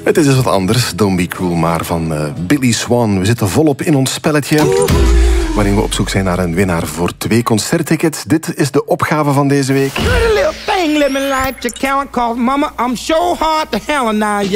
Het is dus wat anders, Don't Be Cruel, maar van Billy Swan. We zitten volop in ons spelletje, waarin we op zoek zijn naar een winnaar voor 2 concerttickets. Dit is de opgave van deze week. Pretty little thing, let me light your count, cause mama, I'm so hard to handle now.